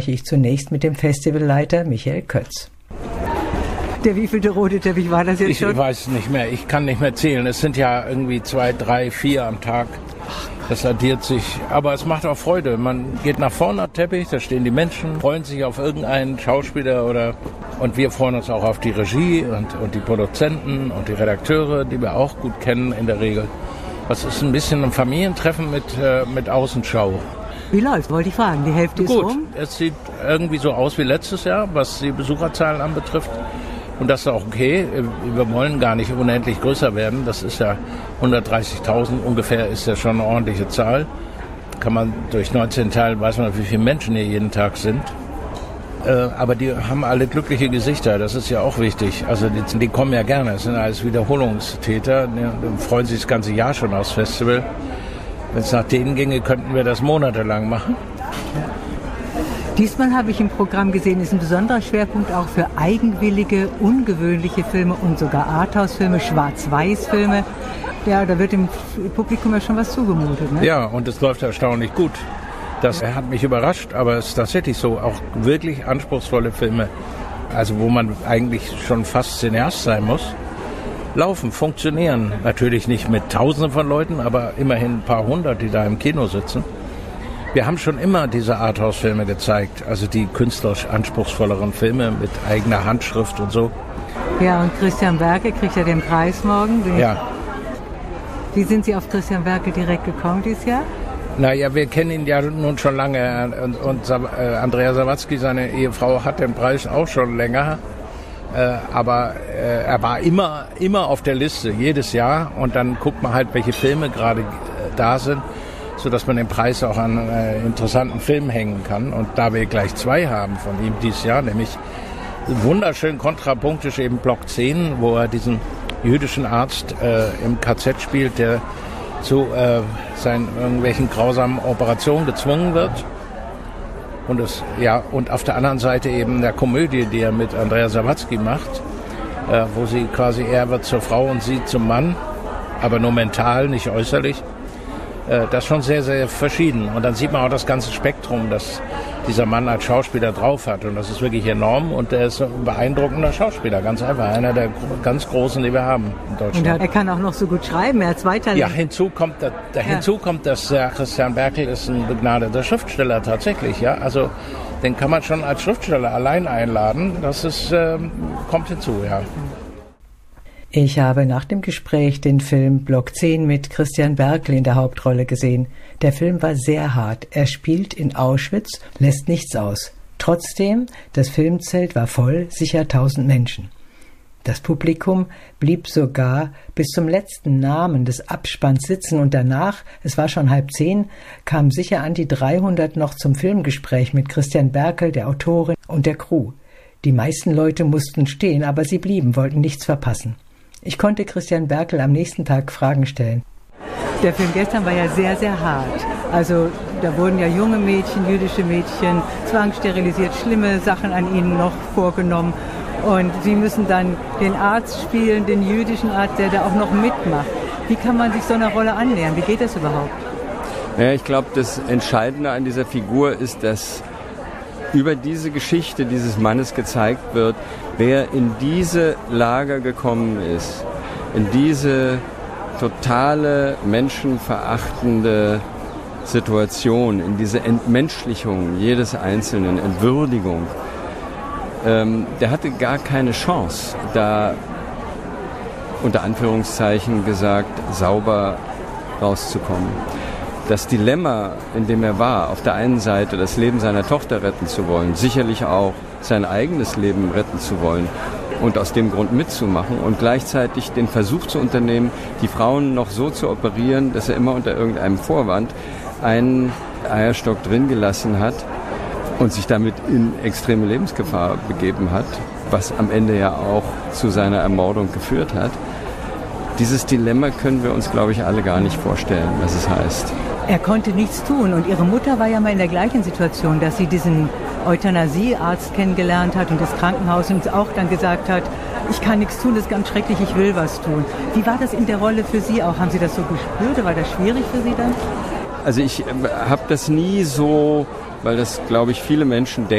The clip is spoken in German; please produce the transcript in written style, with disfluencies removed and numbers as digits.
spreche ich zunächst mit dem Festivalleiter Michael Kötz. Der wievielte rote Teppich war das jetzt schon? Ich weiß nicht mehr, ich kann nicht mehr zählen. Es sind ja irgendwie 2, 3, 4 am Tag. Das addiert sich, aber es macht auch Freude. Man geht nach vorne am Teppich, da stehen die Menschen, freuen sich auf irgendeinen Schauspieler und wir freuen uns auch auf die Regie und die Produzenten und die Redakteure, die wir auch gut kennen in der Regel. Das ist ein bisschen ein Familientreffen mit Außenschau. Wie läuft's? Wollte ich fragen. Die Hälfte ist rum? Gut, es sieht irgendwie so aus wie letztes Jahr, was die Besucherzahlen anbetrifft. Und das ist auch okay. Wir wollen gar nicht unendlich größer werden. Das ist ja 130.000 ungefähr, ist ja schon eine ordentliche Zahl. Kann man durch 19 teilen, weiß man, wie viele Menschen hier jeden Tag sind. Aber die haben alle glückliche Gesichter, das ist ja auch wichtig. Also die kommen ja gerne, das sind alles Wiederholungstäter. Die freuen sich das ganze Jahr schon aufs Festival. Wenn es nach denen ginge, könnten wir das monatelang machen. Diesmal habe ich im Programm gesehen, ist ein besonderer Schwerpunkt auch für eigenwillige, ungewöhnliche Filme und sogar Arthouse-Filme, Schwarz-Weiß-Filme. Ja, da wird dem Publikum ja schon was zugemutet, ne? Ja, und es läuft erstaunlich gut. Das hat mich überrascht, aber es ist tatsächlich so, auch wirklich anspruchsvolle Filme, also wo man eigentlich schon fast Cineast sein muss, laufen, funktionieren. Natürlich nicht mit Tausenden von Leuten, aber immerhin ein paar hundert, die da im Kino sitzen. Wir haben schon immer diese Arthouse-Filme gezeigt, also die künstlerisch anspruchsvolleren Filme mit eigener Handschrift und so. Ja, und Christian Berkel kriegt ja den Preis morgen. Ja. Wie sind Sie auf Christian Berkel direkt gekommen dieses Jahr? Naja, wir kennen ihn ja nun schon lange und Andrea Sawatzki, seine Ehefrau, hat den Preis auch schon länger. Aber er war immer auf der Liste, jedes Jahr. Und dann guckt man halt, welche Filme gerade da sind, sodass man den Preis auch an interessanten Filmen hängen kann. Und da wir gleich 2 haben von ihm dieses Jahr, nämlich wunderschön kontrapunktisch eben Block 10, wo er diesen jüdischen Arzt im KZ spielt, der zu seinen irgendwelchen grausamen Operationen gezwungen wird. Und auf der anderen Seite eben der Komödie, die er mit Andrea Sawatzki macht, wo sie quasi, er wird zur Frau und sie zum Mann, aber nur mental, nicht äußerlich. Das ist schon sehr, sehr verschieden. Und dann sieht man auch das ganze Spektrum, das dieser Mann als Schauspieler drauf hat. Und das ist wirklich enorm. Und er ist ein beeindruckender Schauspieler, ganz einfach. Einer der ganz Großen, die wir haben in Deutschland. Und er kann auch noch so gut schreiben, er hat 2 Talente. Ja, hinzu kommt, dass Christian Berkel ist ein begnadeter Schriftsteller tatsächlich. Ja, also den kann man schon als Schriftsteller allein einladen. Das ist, kommt hinzu, ja. Ich habe nach dem Gespräch den Film Block 10 mit Christian Berkel in der Hauptrolle gesehen. Der Film war sehr hart. Er spielt in Auschwitz, lässt nichts aus. Trotzdem, das Filmzelt war voll, sicher 1000 Menschen. Das Publikum blieb sogar bis zum letzten Namen des Abspanns sitzen und danach, es war schon 9:30, kamen sicher an die 300 noch zum Filmgespräch mit Christian Berkel, der Autorin und der Crew. Die meisten Leute mussten stehen, aber sie blieben, wollten nichts verpassen. Ich konnte Christian Berkel am nächsten Tag Fragen stellen. Der Film gestern war ja sehr, sehr hart. Also da wurden ja junge Mädchen, jüdische Mädchen, zwangssterilisiert, schlimme Sachen an ihnen noch vorgenommen. Und sie müssen dann den Arzt spielen, den jüdischen Arzt, der da auch noch mitmacht. Wie kann man sich so einer Rolle annähern? Wie geht das überhaupt? Ja, ich glaube, das Entscheidende an dieser Figur ist, dass über diese Geschichte dieses Mannes gezeigt wird, wer in diese Lager gekommen ist, in diese totale menschenverachtende Situation, in diese Entmenschlichung jedes Einzelnen, Entwürdigung, der hatte gar keine Chance, da unter Anführungszeichen gesagt, sauber rauszukommen. Das Dilemma, in dem er war, auf der einen Seite das Leben seiner Tochter retten zu wollen, sicherlich auch sein eigenes Leben retten zu wollen und aus dem Grund mitzumachen und gleichzeitig den Versuch zu unternehmen, die Frauen noch so zu operieren, dass er immer unter irgendeinem Vorwand einen Eierstock drin gelassen hat und sich damit in extreme Lebensgefahr begeben hat, was am Ende ja auch zu seiner Ermordung geführt hat. Dieses Dilemma können wir uns, glaube ich, alle gar nicht vorstellen, was es heißt. Er konnte nichts tun und ihre Mutter war ja mal in der gleichen Situation, dass sie diesen Euthanasiearzt kennengelernt hat und das Krankenhaus und auch dann gesagt hat, ich kann nichts tun, das ist ganz schrecklich, ich will was tun. Wie war das in der Rolle für Sie auch? Haben Sie das so gespürt oder war das schwierig für Sie dann? Also ich habe das nie so, weil das, glaube ich, viele Menschen denken,